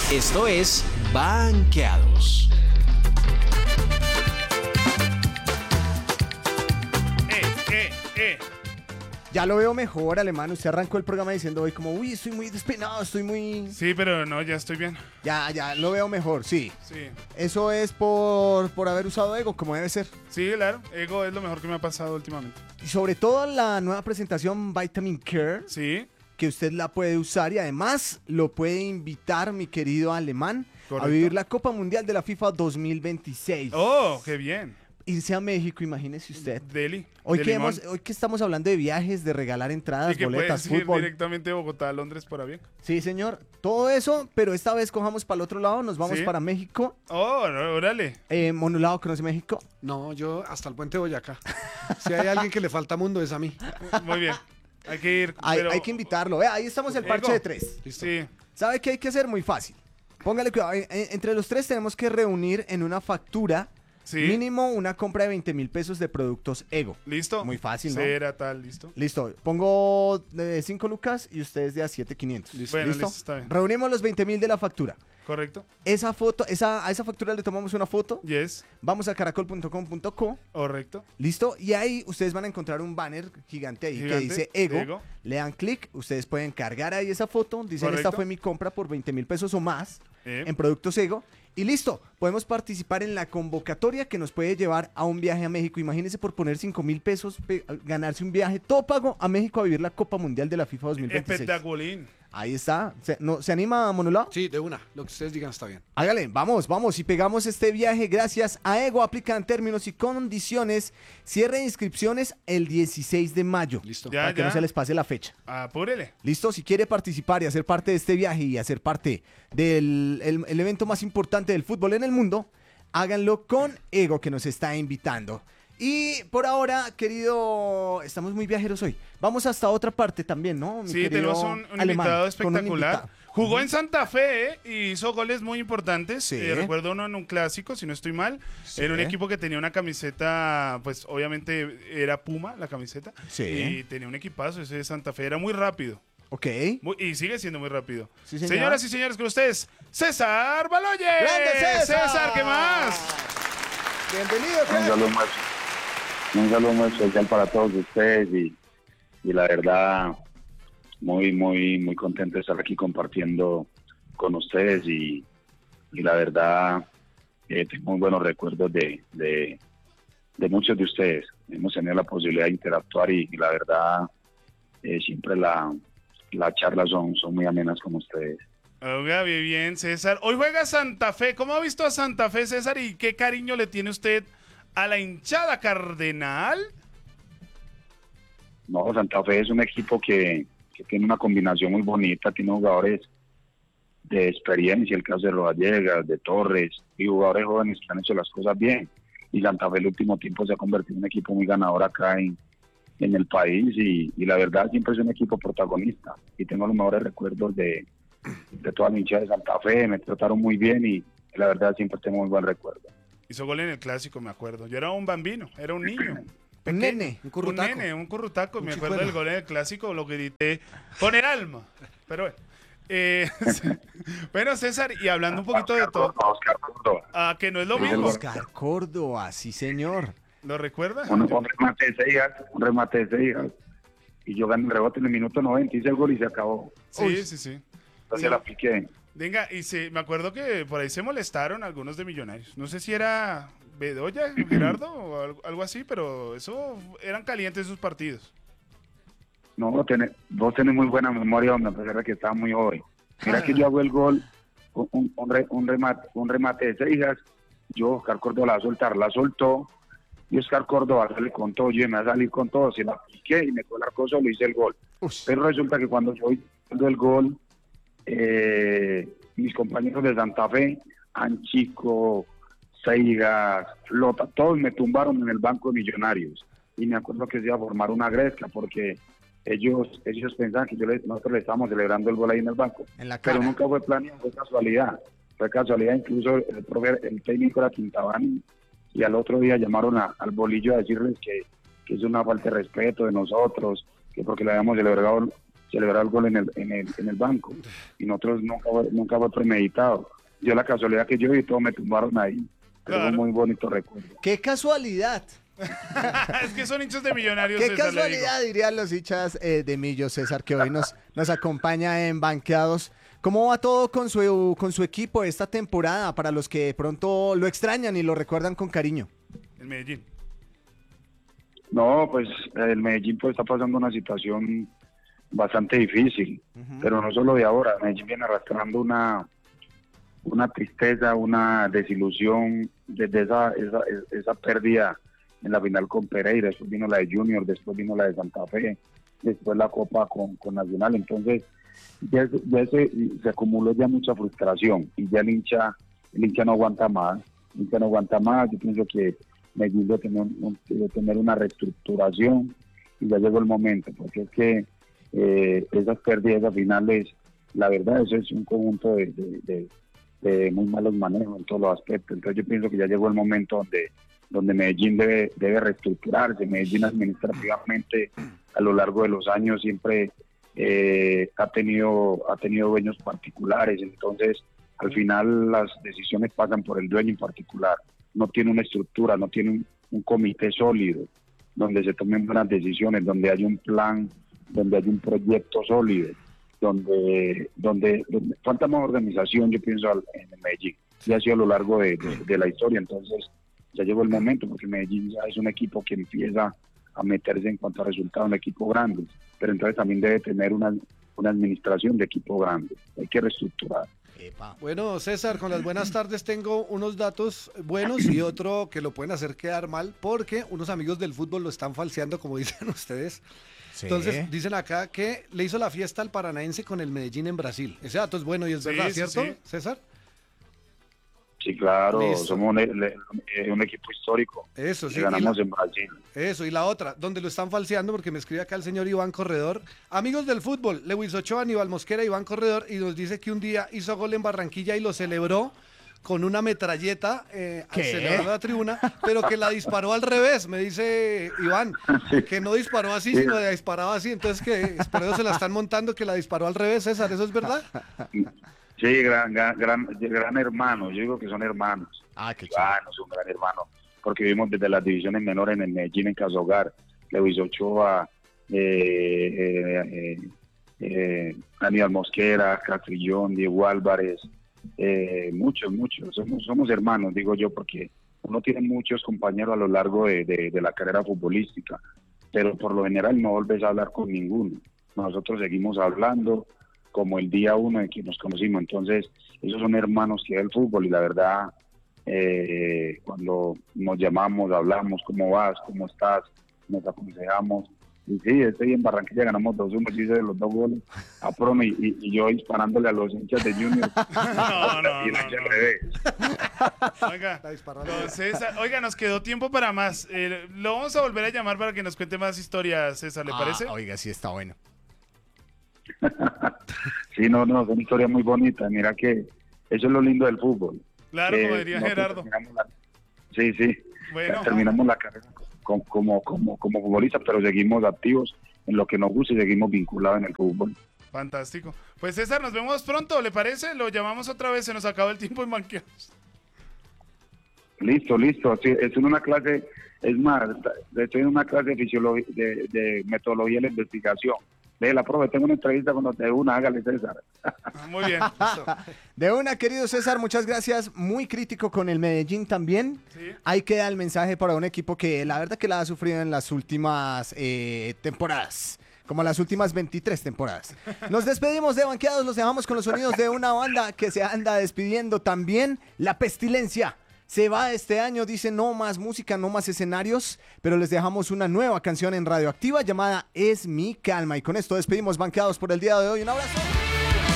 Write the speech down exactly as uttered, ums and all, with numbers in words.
Esto es Banqueados. Eh, eh, eh. Ya lo veo mejor, Alemán. Usted arrancó el programa diciendo hoy como, uy, estoy muy despeinado, estoy muy... Sí, pero no, ya estoy bien. Ya, ya, lo veo mejor, sí. Sí. Eso es por, por haber usado Ego, como debe ser. Sí, claro. Ego es lo mejor que me ha pasado últimamente. Y sobre todo la nueva presentación Vitamin Care, Sí. que usted la puede usar y además lo puede invitar, mi querido Alemán, Correcto. a vivir la Copa Mundial de la FIFA dos mil veintiséis. Oh, qué bien. Irse a México, imagínese usted. Deli. Hoy de que, limón. hemos, hoy que estamos hablando de viajes, de regalar entradas, Y que boletas, puedes ir fútbol. directamente de Bogotá a Londres por avión. Sí, señor. Todo eso, pero esta vez cojamos para el otro lado, nos vamos Sí. para México. Oh, no, órale. Eh, Monolado, ¿conoce México? No, yo hasta el puente de Boyacá. Si hay alguien que le falta mundo, es a mí. Muy bien. Hay que ir. Hay, pero... hay que invitarlo. Vea, ahí estamos el parche Ego. de tres. Sí. ¿Sabe qué hay que hacer? Muy fácil. Póngale cuidado. Eh, eh, Entre los tres tenemos que reunir en una factura Sí. mínimo una compra de veinte mil pesos de productos Ego. ¿Listo? Muy fácil, ¿no? Cera, tal, listo. Listo. Pongo de cinco lucas y ustedes de a siete mil quinientos. Listo. Bueno, listo, está bien. Reunimos los veinte mil de la factura. Correcto. Esa foto, esa, a esa factura le tomamos una foto. Yes. Vamos a caracol punto com punto co. Correcto. Listo, y ahí ustedes van a encontrar un banner gigante ahí que Gigante, dice Ego. Ego. Le dan clic, ustedes pueden cargar ahí esa foto. Dicen, Correcto. esta fue mi compra por veinte mil pesos o más Eh. en productos Ego. Y listo, podemos participar en la convocatoria que nos puede llevar a un viaje a México. Imagínense por poner cinco mil pesos, pe- ganarse un viaje todo pago a México a vivir la Copa Mundial de la FIFA dos mil veintiséis. Espectaculín. Ahí está. ¿Se, no, ¿se anima, Monolao? Sí, de una. Lo que ustedes digan está bien. Hágale, vamos, vamos y pegamos este viaje gracias a Ego. Aplican términos y condiciones. Cierre de inscripciones el dieciséis de mayo. Listo. Ya, Para que ya. no se les pase la fecha. Apúrele. ¿Listo? Si quiere participar y hacer parte de este viaje y hacer parte del el, el evento más importante del fútbol en el mundo, háganlo con Ego que nos está invitando. Y por ahora, querido, estamos muy viajeros hoy. Vamos hasta otra parte también, ¿no? Mi Sí, querido tenemos un, un Alemán, invitado con un espectacular. invitado. Jugó en Santa Fe ¿eh? y hizo goles muy importantes. Sí. Eh, recuerdo uno en un clásico, si no estoy mal. Sí. Era un equipo que tenía una camiseta, pues obviamente era Puma la camiseta. Sí. Y tenía un equipazo ese de Santa Fe. Era muy rápido. Ok. Muy- y sigue siendo muy rápido. Sí, señor. Señoras y señores, con ustedes, César Baloye. ¡Grande César! ¿Qué más? Bienvenido, Un crack. saludo muy, un saludo muy especial para todos ustedes y, y la verdad muy muy muy contento de estar aquí compartiendo con ustedes y, y la verdad eh, tengo muy buenos recuerdos de, de, de muchos de ustedes. Hemos tenido la posibilidad de interactuar y, y la verdad eh, siempre la, las charlas son, son muy amenas con ustedes. Oiga, bien, bien, César. Hoy juega Santa Fe. ¿Cómo ha visto a Santa Fe, César? ¿Y qué cariño le tiene usted a la hinchada cardenal? No, Santa Fe es un equipo que, que tiene una combinación muy bonita, tiene jugadores de experiencia, el caso de Rodallegas, de Torres, y jugadores jóvenes que han hecho las cosas bien. Y Santa Fe el último tiempo se ha convertido en un equipo muy ganador acá en, en el país y, y la verdad siempre es un equipo protagonista. Y tengo los mejores recuerdos de, de toda la hinchada de Santa Fe, me trataron muy bien y la verdad siempre tengo muy buen recuerdo. Hizo gol en el clásico, me acuerdo. Yo era un bambino, era un niño. Un nene. Un Un currutaco. nene, un currutaco. Un Me acuerdo chicuelo. del gol en el clásico, lo grité con el alma. Pero bueno. Eh, bueno, César, y hablando un poquito de todo, Oscar Córdoba. ah, que no es lo Sí, mismo. Oscar Córdoba, sí, señor. ¿Lo recuerda? Un, un remate de Seijas, un remate de Seijas. Y yo gané el rebote en el minuto noventa, hice el gol y se acabó. Sí, Uy. sí, sí. Entonces Sí. la piqué. Venga, y sí, me acuerdo que por ahí se molestaron algunos de Millonarios. No sé si era Bedoya, Gerardo o algo, algo así, pero eso eran calientes esos partidos. No, vos tenés, vos tenés muy buena memoria, hombre, a pesar de que estaba muy joven. Mira que yo hago el gol, un, un, un re- un remate, un remate de Seijas, yo, Oscar Córdoba, la va a soltar, la soltó, y Oscar Córdoba sale con todo, yo me va a salir con todo, se la piqué y me quedó el arco solo, hice el gol. Ush. Pero resulta que cuando yo voy dando el gol, eh, mis compañeros de Santa Fe, Anchico, Seigas, Flota, todos me tumbaron en el banco de Millonarios. Y me acuerdo que se iba a formar una gresca porque ellos ellos pensaban que yo les- nosotros le estábamos celebrando el gol ahí en el banco. En la Pero cara. nunca fue planeado, fue casualidad. Fue casualidad, incluso el, profe- el técnico era Quintabani y al otro día llamaron a- al bolillo a decirles que, que es una falta de respeto de nosotros, que porque le habíamos celebrado celebrar el gol en el, en el, en el banco. Y nosotros nunca, fue- nunca fue premeditado. Yo la casualidad que yo y todos me tumbaron ahí. Pero Claro. fue un muy bonito recuerdo. ¡Qué casualidad! Es que son hinchas de Millonarios. ¡Qué César, le digo. casualidad! Dirían los hinchas eh, de Millo, César, que hoy nos, nos acompaña en Banqueados. ¿Cómo va todo con su, con su equipo esta temporada para los que de pronto lo extrañan y lo recuerdan con cariño? El Medellín. No, pues el Medellín pues está pasando una situación bastante difícil, Ujú. pero no solo de ahora. Medellín viene arrastrando una una tristeza, una desilusión desde esa, esa, esa pérdida en la final con Pereira, después vino la de Junior, después vino la de Santa Fe, después la Copa con, con Nacional. Entonces ya, ya se, se acumuló ya mucha frustración y ya el hincha, el hincha no aguanta más, el hincha no aguanta más. Yo pienso que Medellín debe tener, un- debe tener una reestructuración y ya llegó el momento, porque es que eh, esas pérdidas, esas finales, la verdad eso es un conjunto de, de, de- de muy malos manejos en todos los aspectos. Entonces yo pienso que ya llegó el momento donde donde Medellín debe, debe reestructurarse. Medellín administrativamente a lo largo de los años siempre eh, ha tenido ha tenido dueños particulares, entonces al final las decisiones pasan por el dueño en particular. No tiene una estructura, no tiene un, un comité sólido donde se tomen buenas decisiones, donde hay un plan, donde hay un proyecto sólido, donde donde, donde falta más organización, yo pienso, al- en el Medellín. Y ha sido a lo largo de, de- de la historia. Entonces ya llegó el momento, porque Medellín ya es un equipo que empieza a meterse en cuanto a resultados, un equipo grande, pero entonces también debe tener una, una administración de equipo grande. Hay que reestructurar. Epa. Bueno, César, con las buenas tardes tengo unos datos buenos y otro que lo pueden hacer quedar mal porque unos amigos del fútbol lo están falseando, como dicen ustedes. Sí. Entonces, dicen acá que le hizo la fiesta al Paranaense con el Medellín en Brasil. Ese dato es bueno y es Sí, verdad, sí, ¿cierto, sí. César? Sí, claro, Listo. somos un, le- eh, un equipo histórico. Eso, que sí. Y la, ganamos en Brasil. eso, y la otra, donde lo están falseando, porque me escribe acá el señor Iván Corredor. Amigos del fútbol, Lewis Ochoa, Aníbal Mosquera, Iván Corredor, y nos dice que un día hizo gol en Barranquilla y lo celebró con una metralleta eh, al ¿Qué? celebrar la tribuna, pero que la disparó al revés, me dice Iván, que no disparó así, Sí. sino que disparaba así, entonces que por eso se la están montando, que la disparó al revés, César, ¿eso es verdad? Sí, gran, gran, gran, gran hermano. Yo digo que son hermanos. Ah, qué chido. Ah, no es un gran hermano, porque vivimos desde las divisiones menores en el Medellín, en Casogar, Lewis Ochoa, eh, eh, eh, eh, Aníbal Mosquera, Castrillón, Diego Álvarez, eh, muchos, muchos, somos, somos hermanos, digo yo, porque uno tiene muchos compañeros a lo largo de, de- de la carrera futbolística, pero por lo general no volvés a hablar con ninguno. Nosotros seguimos hablando como el día uno en que nos conocimos, entonces esos son hermanos que hay el fútbol y la verdad, eh, cuando nos llamamos, hablamos, ¿cómo vas? ¿Cómo estás? Nos aconsejamos. Y sí, estoy en Barranquilla, ganamos dos uno, hice los dos goles a prono y, y- y yo disparándole a los hinchas de Junior. No, no, y no, al no. revés. Oiga, La disparó al don revés. César, oiga, nos quedó tiempo para más. Eh, lo vamos a volver a llamar para que nos cuente más historias, César, ¿le Ah, parece? oiga, sí está bueno. Sí, no, no, son historias muy bonitas. Mira que eso es lo lindo del fútbol. Claro, como Eh, diría nosotros Gerardo. terminamos la- Sí, sí. Bueno. Terminamos la carrera como, como, como, como futbolistas, pero seguimos activos en lo que nos gusta y seguimos vinculados en el fútbol. Fantástico. Pues César, nos vemos pronto, ¿le parece? Lo llamamos otra vez, se nos acabó el tiempo en Banqueados. Listo, listo. Sí, es en una clase, es más, estoy en una clase de fisiología, de, de metodología de la investigación. Ve, la profe, tengo una entrevista cuando te una, hágale, César. Ah, Muy bien. De una, querido César, muchas gracias. Muy crítico con el Medellín también. Sí. Ahí queda el mensaje para un equipo que la verdad que la ha sufrido en las últimas eh, temporadas. Como las últimas veintitrés temporadas. Nos despedimos de Banqueados, los dejamos con los sonidos de una banda que se anda despidiendo también. La Pestilencia se va este año, dice no más música, no más escenarios, pero les dejamos una nueva canción en Radioactiva llamada Es mi calma. Y con esto despedimos Banqueados por el día de hoy. Un abrazo.